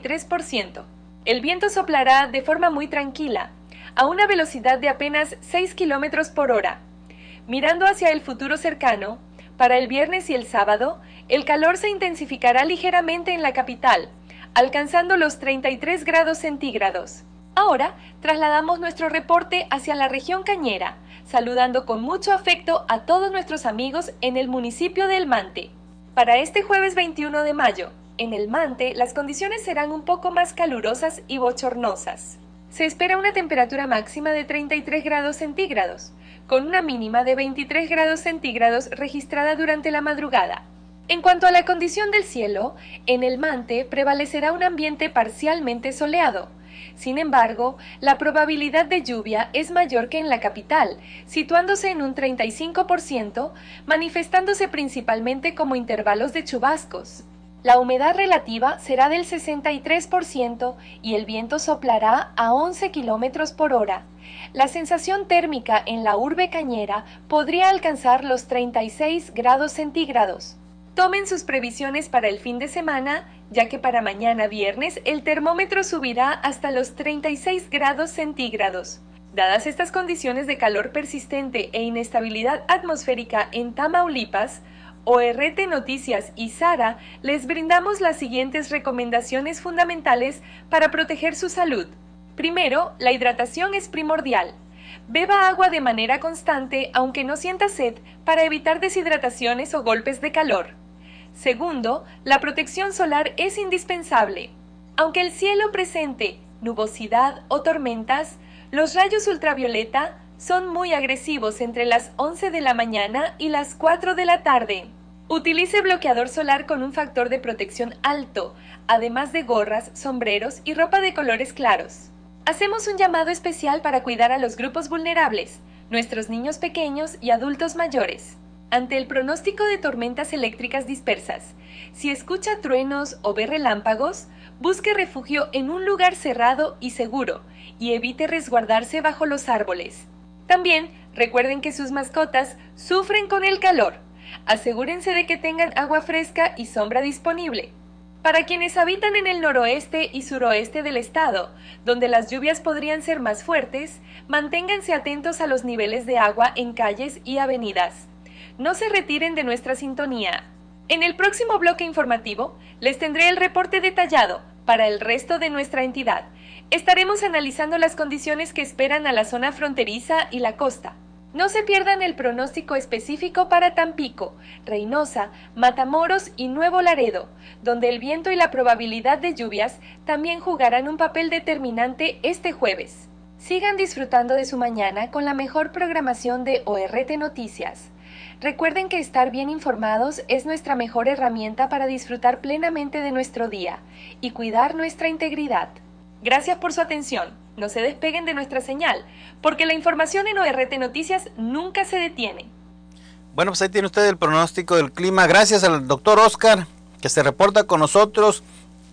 63%. El viento soplará de forma muy tranquila, a una velocidad de apenas 6 kilómetros por hora. Mirando hacia el futuro cercano, para el viernes y el sábado, el calor se intensificará ligeramente en la capital, alcanzando los 33 grados centígrados. Ahora trasladamos nuestro reporte hacia la región cañera, saludando con mucho afecto a todos nuestros amigos en el municipio de El Mante. Para este jueves 21 de mayo, en El Mante las condiciones serán un poco más calurosas y bochornosas. Se espera una temperatura máxima de 33 grados centígrados, con una mínima de 23 grados centígrados registrada durante la madrugada. En cuanto a la condición del cielo, en El Mante prevalecerá un ambiente parcialmente soleado. Sin embargo, la probabilidad de lluvia es mayor que en la capital, situándose en un 35%, manifestándose principalmente como intervalos de chubascos. La humedad relativa será del 63% y el viento soplará a 11 kilómetros por hora. La sensación térmica en la urbe cañera podría alcanzar los 36 grados centígrados. Tomen sus previsiones para el fin de semana, ya que para mañana viernes el termómetro subirá hasta los 36 grados centígrados. Dadas estas condiciones de calor persistente e inestabilidad atmosférica en Tamaulipas, ORT Noticias y Sara les brindamos las siguientes recomendaciones fundamentales para proteger su salud. Primero, la hidratación es primordial. Beba agua de manera constante aunque no sienta sed para evitar deshidrataciones o golpes de calor. Segundo, la protección solar es indispensable. Aunque el cielo presente nubosidad o tormentas, los rayos ultravioleta son muy agresivos entre las 11 de la mañana y las 4 de la tarde. Utilice bloqueador solar con un factor de protección alto, además de gorras, sombreros y ropa de colores claros. Hacemos un llamado especial para cuidar a los grupos vulnerables, nuestros niños pequeños y adultos mayores. Ante el pronóstico de tormentas eléctricas dispersas, si escucha truenos o ve relámpagos, busque refugio en un lugar cerrado y seguro y evite resguardarse bajo los árboles. También recuerden que sus mascotas sufren con el calor. Asegúrense de que tengan agua fresca y sombra disponible. Para quienes habitan en el noroeste y suroeste del estado, donde las lluvias podrían ser más fuertes, manténganse atentos a los niveles de agua en calles y avenidas. No se retiren de nuestra sintonía. En el próximo bloque informativo, les tendré el reporte detallado para el resto de nuestra entidad. Estaremos analizando las condiciones que esperan a la zona fronteriza y la costa. No se pierdan el pronóstico específico para Tampico, Reynosa, Matamoros y Nuevo Laredo, donde el viento y la probabilidad de lluvias también jugarán un papel determinante este jueves. Sigan disfrutando de su mañana con la mejor programación de ORT Noticias. Recuerden que estar bien informados es nuestra mejor herramienta para disfrutar plenamente de nuestro día y cuidar nuestra integridad. Gracias por su atención. No se despeguen de nuestra señal, porque la información en ORT Noticias nunca se detiene. Bueno, pues ahí tiene usted el pronóstico del clima. Gracias al doctor Oscar, que se reporta con nosotros.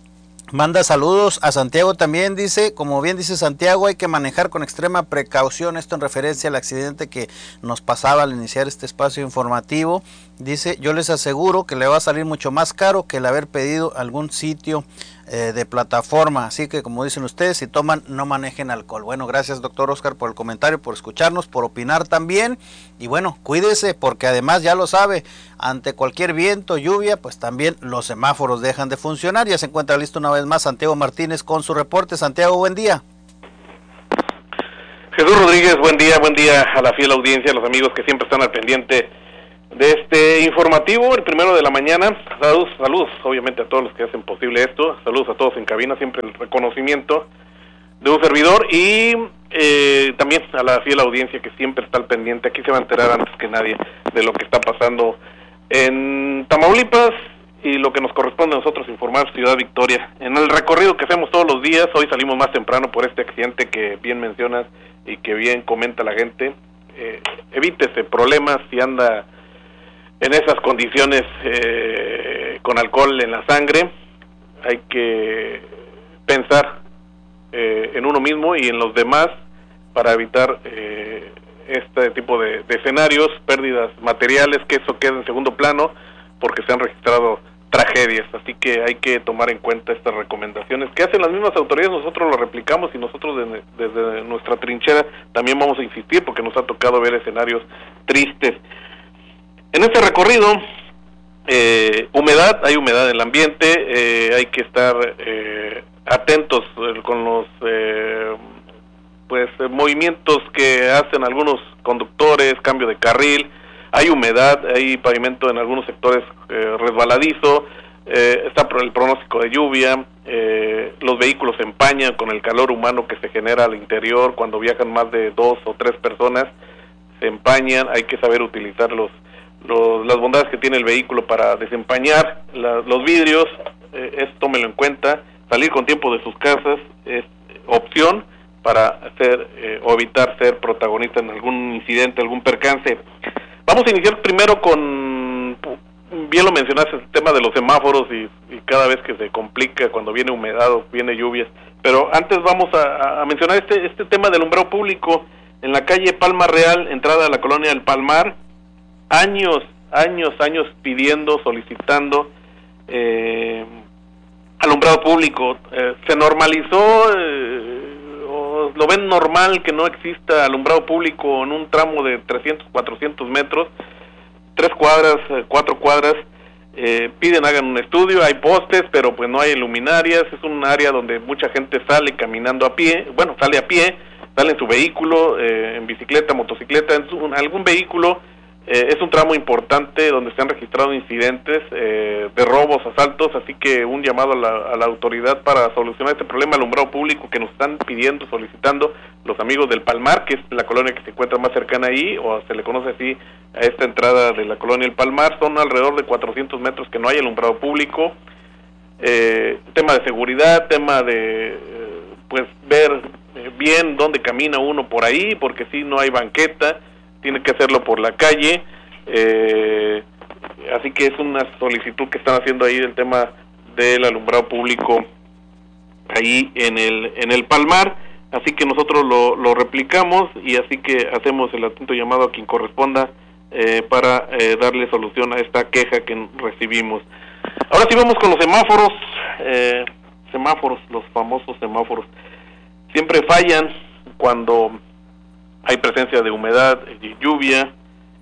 Manda saludos a Santiago también, dice, como bien dice Santiago, hay que manejar con extrema precaución, esto en referencia al accidente que nos pasaba al iniciar este espacio informativo. Dice, yo les aseguro que le va a salir mucho más caro que el haber pedido algún sitio de plataforma, así que como dicen ustedes, si toman, no manejen alcohol. Bueno, gracias doctor Oscar por el comentario, por escucharnos, por opinar también, y bueno, cuídese porque además ya lo sabe, ante cualquier viento, lluvia, pues también los semáforos dejan de funcionar. Ya se encuentra listo una vez más Santiago Martínez con su reporte. Santiago, buen día. Jesús Rodríguez, buen día a la fiel audiencia, a los amigos que siempre están al pendiente de este informativo, el primero de la mañana. Saludos obviamente a todos los que hacen posible esto, saludos a todos en cabina, siempre el reconocimiento de un servidor, y también a la fiel audiencia que siempre está al pendiente. Aquí se va a enterar antes que nadie de lo que está pasando en Tamaulipas y lo que nos corresponde a nosotros informar Ciudad Victoria. En el recorrido que hacemos todos los días, hoy salimos más temprano por este accidente que bien mencionas y que bien comenta la gente. Evítese problemas si anda en esas condiciones con alcohol en la sangre. Hay que pensar en uno mismo y en los demás para evitar este tipo de escenarios, pérdidas materiales, que eso quede en segundo plano porque se han registrado tragedias. Así que hay que tomar en cuenta estas recomendaciones que hacen las mismas autoridades. Nosotros lo replicamos y nosotros desde nuestra trinchera también vamos a insistir porque nos ha tocado ver escenarios tristes. En este recorrido, hay humedad en el ambiente, hay que estar atentos con los movimientos que hacen algunos conductores, cambio de carril. Hay humedad, hay pavimento en algunos sectores resbaladizo, está el pronóstico de lluvia, los vehículos se empañan con el calor humano que se genera al interior cuando viajan más de 2 o 3 personas, se empañan. Hay que saber utilizar las bondades que tiene el vehículo para desempañar los vidrios, tómelo en cuenta. Salir con tiempo de sus casas es opción para o evitar ser protagonista en algún incidente, algún percance. Vamos a iniciar primero con, bien lo mencionaste, el tema de los semáforos y cada vez que se complica cuando viene humedad o viene lluvias. Pero antes vamos a mencionar este tema del alumbrado público en la calle Palma Real, entrada a la colonia del Palmar. Años pidiendo, solicitando alumbrado público. Se normalizó, lo ven normal que no exista alumbrado público en un tramo de 300, 400 metros, 3 cuadras, 4 cuadras. Piden hagan un estudio, hay postes, pero pues no hay luminarias. Es un área donde mucha gente sale caminando a pie, sale a pie, sale en su vehículo, en bicicleta, motocicleta, en algún vehículo. Es un tramo importante donde se han registrado incidentes de robos, asaltos, así que un llamado a la autoridad para solucionar este problema de alumbrado público que nos están pidiendo, solicitando los amigos del Palmar, que es la colonia que se encuentra más cercana ahí, o se le conoce así a esta entrada de la colonia del Palmar. Son alrededor de 400 metros que no hay alumbrado público. Tema de seguridad, tema de ver bien dónde camina uno por ahí, porque si no hay banqueta, tiene que hacerlo por la calle. Así que es una solicitud que están haciendo ahí del tema del alumbrado público ahí en el Palmar. Así que nosotros lo replicamos y así que hacemos el atento llamado a quien corresponda para darle solución a esta queja que recibimos. Ahora sí vamos con los semáforos, los famosos semáforos. Siempre fallan cuando hay presencia de humedad y lluvia.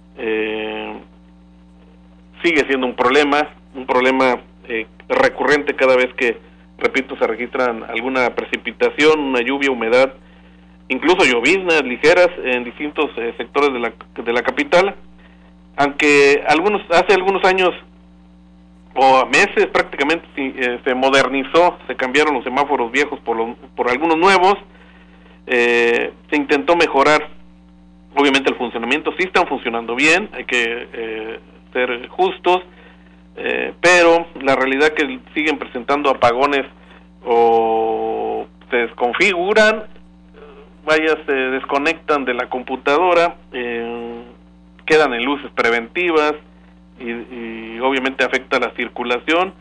Sigue siendo un problema recurrente cada vez que, repito, se registran alguna precipitación, una lluvia, humedad, incluso lloviznas ligeras en distintos sectores de la capital. Aunque hace algunos años o meses prácticamente se modernizó, se cambiaron los semáforos viejos por algunos nuevos. Se intentó mejorar obviamente el funcionamiento. Sí están funcionando bien, hay que ser justos, pero la realidad es que siguen presentando apagones o se desconfiguran, se desconectan de la computadora, quedan en luces preventivas y obviamente afecta la circulación.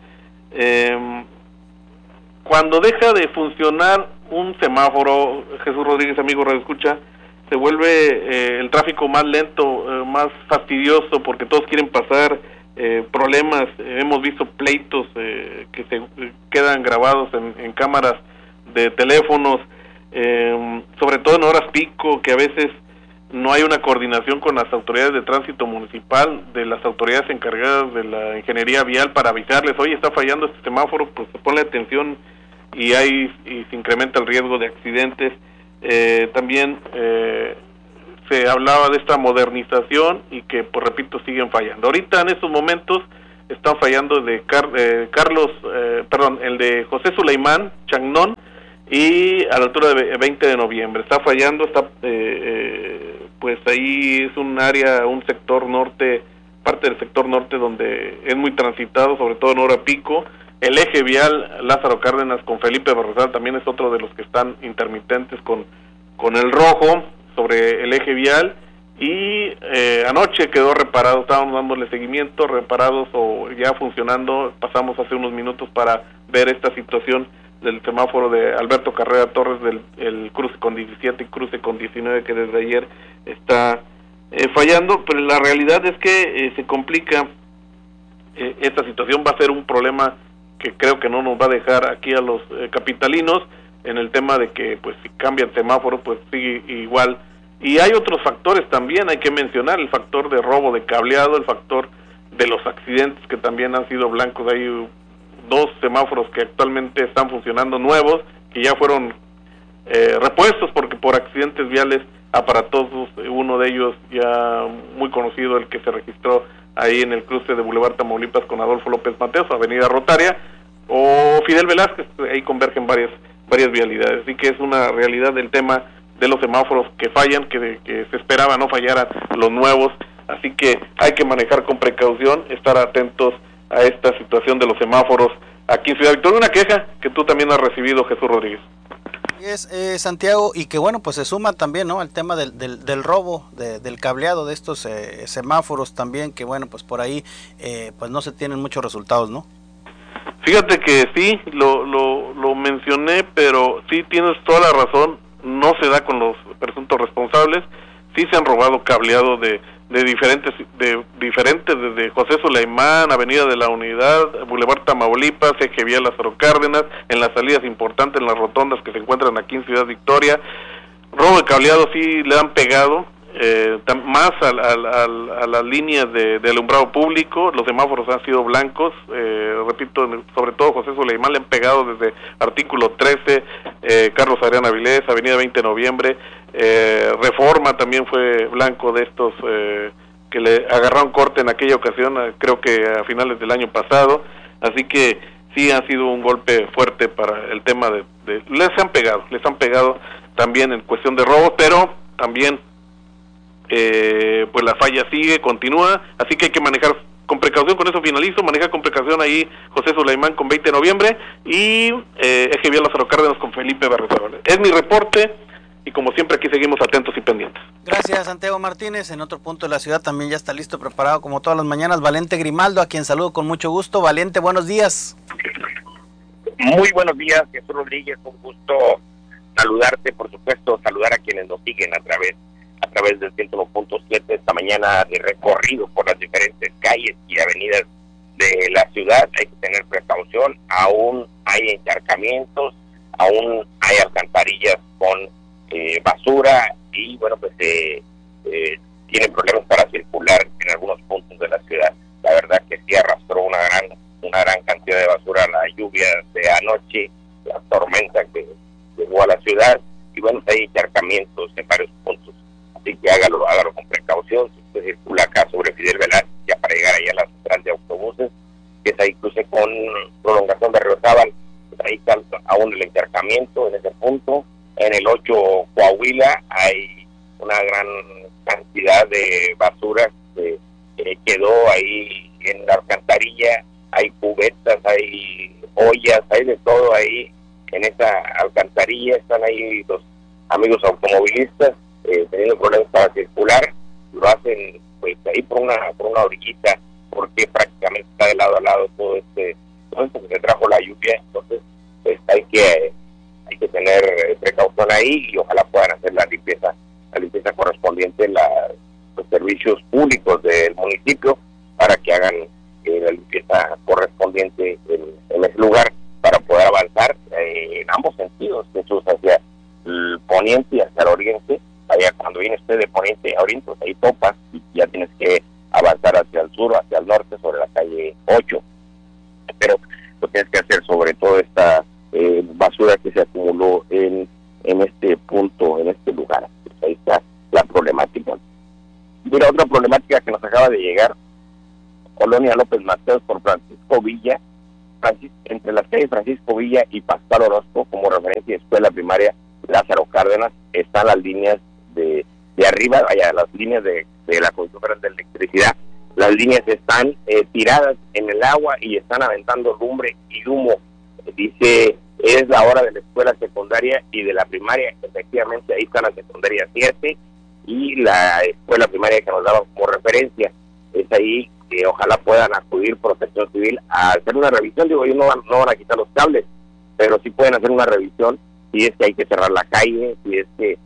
Cuando deja de funcionar un semáforo, Jesús Rodríguez, amigo Radio Escucha, se vuelve el tráfico más lento, más fastidioso, porque todos quieren pasar problemas, hemos visto pleitos que se quedan grabados en cámaras de teléfonos, sobre todo en horas pico, que a veces no hay una coordinación con las autoridades de tránsito municipal, de las autoridades encargadas de la ingeniería vial para avisarles, oye, está fallando este semáforo, pues ponle atención y se incrementa el riesgo de accidentes. También se hablaba de esta modernización y que, pues repito, siguen fallando. Ahorita en estos momentos están fallando de el de José Suleimán, Chagnón, y a la altura de 20 de noviembre. Está fallando, pues ahí es un área, un sector norte, parte del sector norte donde es muy transitado, sobre todo en hora pico. El eje vial Lázaro Cárdenas con Felipe Barrosal también es otro de los que están intermitentes con el rojo sobre el eje vial, y anoche quedó reparado, estábamos dándole seguimiento, reparados o ya funcionando. Pasamos hace unos minutos para ver esta situación del semáforo de Alberto Carrera Torres, el cruce con 17 y cruce con 19, que desde ayer está fallando, pero la realidad es que se complica esta situación. Va a ser un problema que creo que no nos va a dejar aquí a los capitalinos, en el tema de que pues si cambia el semáforo pues sigue igual. Y hay otros factores también, hay que mencionar el factor de robo de cableado, el factor de los accidentes que también han sido blancos. Hay 2 semáforos que actualmente están funcionando nuevos, que ya fueron repuestos porque por accidentes viales aparatosos, uno de ellos ya muy conocido, el que se registró ahí en el cruce de Boulevard Tamaulipas con Adolfo López Mateos, Avenida Rotaria, o Fidel Velázquez, ahí convergen varias vialidades. Así que es una realidad del tema de los semáforos que fallan, que se esperaba no fallaran los nuevos, así que hay que manejar con precaución, estar atentos a esta situación de los semáforos aquí en Ciudad Victoria. Una queja que tú también has recibido, Jesús Rodríguez. Es Santiago, y que bueno, pues se suma también, ¿no?, al tema del robo, del cableado de estos semáforos también, que bueno, pues por ahí pues no se tienen muchos resultados, ¿no? Fíjate que sí, lo mencioné, pero sí tienes toda la razón, no se da con los presuntos responsables. Sí se han robado cableado de diferentes, desde José Suleimán, Avenida de la Unidad, Boulevard Tamaulipas, eje vial Lázaro Cárdenas, en las salidas importantes, en las rotondas que se encuentran aquí en Ciudad Victoria. Robo de cableado sí le han pegado, más a las líneas de alumbrado público. Los semáforos han sido blancos, repito, sobre todo José Suleimán le han pegado desde artículo 13, Carlos Adrián Avilés, Avenida 20 de Noviembre, Reforma también fue blanco de estos que le agarraron corte en aquella ocasión, creo que a finales del año pasado. Así que sí ha sido un golpe fuerte para el tema les han pegado también en cuestión de robo, pero también pues la falla continúa, así que hay que manejar con precaución. Con eso finalizo, maneja con precaución ahí José Suleimán con 20 de noviembre y eje vial Lázaro Cárdenas con Felipe Barrosal. Es mi reporte, y como siempre aquí seguimos atentos y pendientes. Gracias, Santiago Martínez. En otro punto de la ciudad también ya está listo, preparado como todas las mañanas, Valente Grimaldo, a quien saludo con mucho gusto. Valente, buenos días. Muy buenos días, Jesús Rodríguez, un gusto saludarte, por supuesto, saludar a quienes nos siguen a través del 101.7 esta mañana de recorrido por las diferentes calles y avenidas de la ciudad. Hay que tener precaución, aún hay encharcamientos, aún hay alcantarillas con basura y bueno, pues tiene problemas para circular en algunos puntos de la ciudad. La verdad que sí arrastró una gran cantidad de basura la lluvia de anoche, la tormenta que llegó a la ciudad, y bueno, hay encharcamientos en varios puntos. Así que hágalo con precaución. Si usted circula acá sobre Fidel Velázquez, ya para llegar allá a la central de autobuses, que es ahí cruce con prolongación de Río-Sábal, pues ahí está aún el encharcamiento en ese punto. En el 8 Coahuila hay una gran cantidad de basura que quedó ahí en la alcantarilla. Hay cubetas, hay ollas, hay de todo ahí en esa alcantarilla. Están ahí los amigos automovilistas teniendo problemas para circular. Lo hacen pues ahí por una orillita, porque prácticamente está de lado a lado todo esto que se trajo la lluvia. Entonces pues hay que tener precaución ahí, y ojalá puedan hacer la limpieza correspondiente en los servicios públicos del municipio, para que hagan limpieza correspondiente en ese lugar para poder avanzar en ambos sentidos, Jesús, hacia el poniente y hacia el oriente. Allá cuando viene usted de poniente a oriente, pues ahí topas y ya tienes que avanzar hacia el sur, hacia el norte, sobre la calle 8. Pero lo tienes que hacer sobre todo esta basura que se acumuló en este punto, en este lugar. Pues ahí está la problemática. Mira, otra problemática que nos acaba de llegar, Colonia López Mateos por Francisco Villa, entre las calles Francisco Villa y Pascual Orozco, como referencia de escuela primaria Lázaro Cárdenas, están las líneas de arriba, vaya, las líneas de la Comisión Federal de Electricidad. Las líneas están tiradas en el agua y están aventando lumbre y humo. Dice, es la hora de la escuela secundaria y de la primaria. Efectivamente, ahí está la secundaria 7 y la escuela primaria que nos daba como referencia. Es ahí que ojalá puedan acudir Protección Civil a hacer una revisión. Digo, ellos no van a quitar los cables, pero sí pueden hacer una revisión si es que hay que cerrar la calle, si es que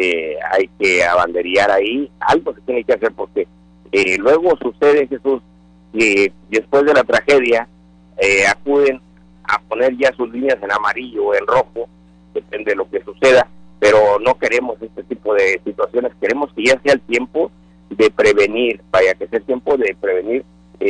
hay que abanderear ahí. Algo se tiene que hacer porque luego sucede, Jesús, que después de la tragedia acuden a poner ya sus líneas en amarillo o en rojo, depende de lo que suceda, pero no queremos este tipo de situaciones. Queremos que ya sea el tiempo de prevenir, vaya, que sea el tiempo de prevenir,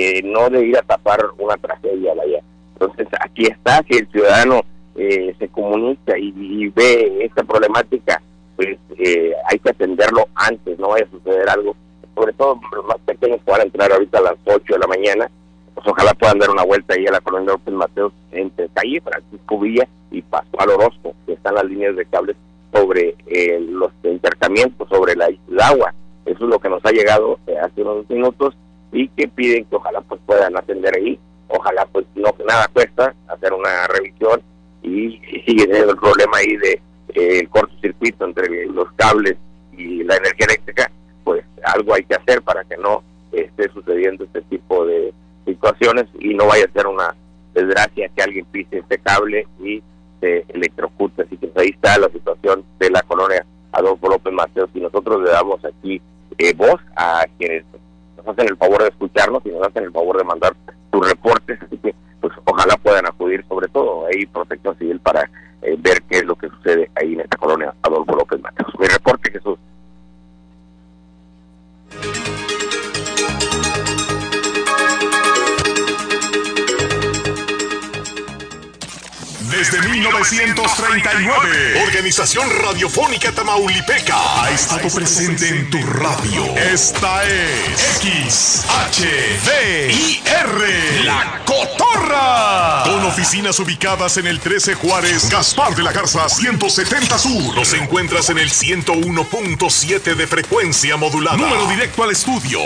no de ir a tapar una tragedia, vaya. Entonces aquí está, si el ciudadano se comunica y ve esta problemática, pues hay que atenderlo antes, no vaya a suceder algo. Sobre todo los más pequeños que van a entrar ahorita a las 8 de la mañana, pues ojalá puedan dar una vuelta ahí a la Colonia López Mateos entre calle Francisco Villa y Pascual Orozco, que están las líneas de cables sobre los intercambios sobre el agua. Eso es lo que nos ha llegado hace unos minutos y que piden que ojalá pues puedan atender ahí. Ojalá pues no, nada cuesta hacer una revisión y sigue teniendo el problema ahí de el cortocircuito entre los cables y la energía eléctrica. Pues algo hay que hacer para que no esté sucediendo este tipo de situaciones y no vaya a ser una desgracia que alguien pise este cable y se electrocute. Así que pues, ahí está la situación de la colonia Adolfo López Mateos y nosotros le damos aquí voz a quienes nos hacen el favor de escucharnos y nos hacen el favor de mandar sus reportes. Así que pues ojalá puedan acudir, sobre todo ahí Protección Civil, para ver qué es lo que sucede ahí en esta colonia Adolfo López Mateos. Mi reporte, Jesús. Desde 1939, Organización Radiofónica Tamaulipeca ha estado presente en tu radio. Esta es XHDIR, La Cotorra. Con oficinas ubicadas en el 13 Juárez, Gaspar de la Garza 170 Sur. Nos encuentras en el 101.7 de frecuencia modulada. Número directo al estudio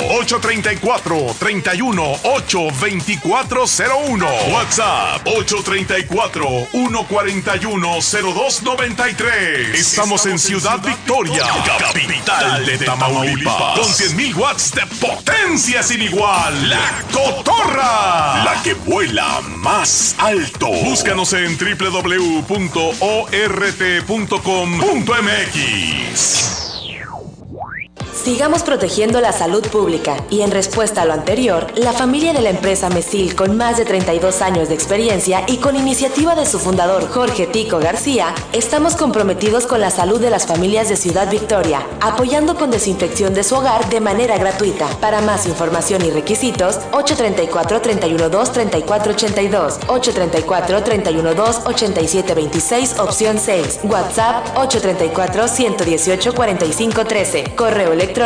834-31-82401. WhatsApp 834-141-0293. Estamos en Ciudad Victoria, capital de Tamaulipas, con 100,000 watts de potencia sin igual. La Cotorra, la que vuela más alto. Búscanos en www.ort.com.mx. Sigamos protegiendo la salud pública y en respuesta a lo anterior, la familia de la empresa Mesil, con más de 32 años de experiencia y con iniciativa de su fundador Jorge Tico García, estamos comprometidos con la salud de las familias de Ciudad Victoria, apoyando con desinfección de su hogar de manera gratuita. Para más información y requisitos, 834-312-3482, 834-312-8726, opción 6, WhatsApp 834-118-4513, correo electrónico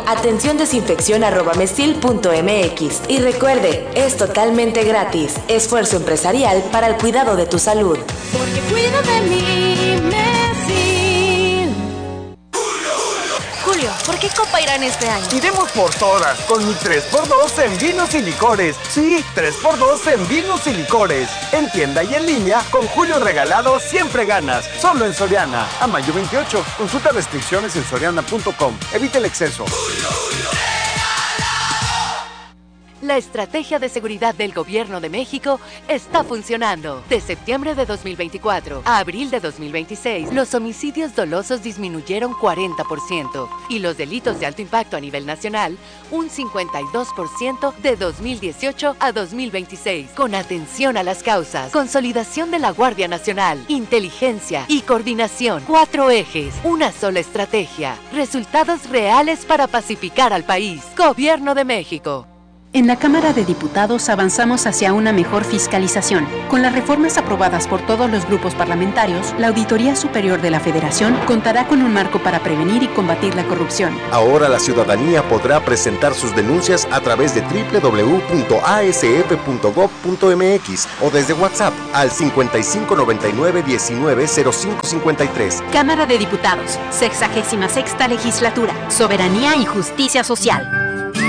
atenciondesinfeccion@mesil.mx. Y recuerde, es totalmente gratis. Esfuerzo empresarial para el cuidado de tu salud. Porque cuida de mí, Mesil. Julio, ¿por qué Copa Irán este año? Iremos por todas, con mi 3x2 en vinos y licores. Sí, 3x2 en vinos y licores. En tienda y en línea, con Julio Regalado siempre ganas. Solo en Soriana. A mayo 28. Consulta restricciones en soriana.com. Evite el exceso. La estrategia de seguridad del Gobierno de México está funcionando. De septiembre de 2024 a abril de 2026, los homicidios dolosos disminuyeron 40% y los delitos de alto impacto a nivel nacional un 52% de 2018 a 2026. Con atención a las causas, consolidación de la Guardia Nacional, inteligencia y coordinación. 4 ejes, una sola estrategia. Resultados reales para pacificar al país. Gobierno de México. En la Cámara de Diputados avanzamos hacia una mejor fiscalización. Con las reformas aprobadas por todos los grupos parlamentarios, la Auditoría Superior de la Federación contará con un marco para prevenir y combatir la corrupción. Ahora la ciudadanía podrá presentar sus denuncias a través de www.asf.gov.mx o desde WhatsApp al 5599190553. Cámara de Diputados, 66ª Legislatura, Soberanía y Justicia Social.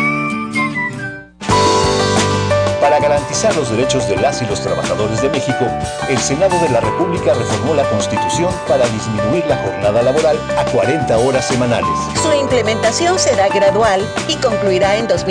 Para garantizar los derechos de las y los trabajadores de México, el Senado de la República reformó la Constitución para disminuir la jornada laboral a 40 horas semanales. Su implementación será gradual y concluirá en 2020.